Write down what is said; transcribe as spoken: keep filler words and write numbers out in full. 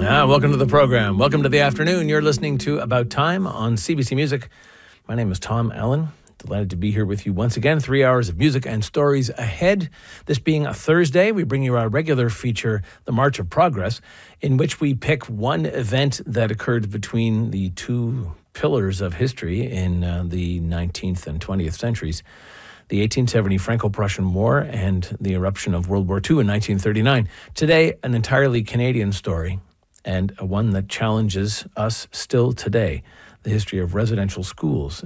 Ah, welcome to the program. Welcome to the afternoon. You're listening to About Time on C B C Music. My name is Tom Allen. Delighted to be here with you once again. Three hours of music and stories ahead. This being a Thursday, we bring you our regular feature, The March of Progress, in which we pick one event that occurred between the two pillars of history in uh, the nineteenth and twentieth centuries. The eighteen seventy Franco-Prussian War and the eruption of World War Two in nineteen thirty-nine. Today, an entirely Canadian story, and one that challenges us still today, the history of residential schools